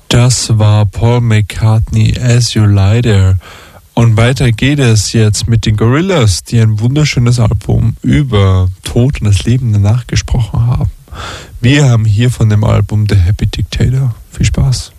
Das war Paul McCartney, As You Lie There. Und weiter geht es jetzt mit den Gorillaz, die ein wunderschönes Album über Tod und das Leben danach gesprochen haben. Wir haben hier von dem Album The Happy Dictator. Viel Spaß.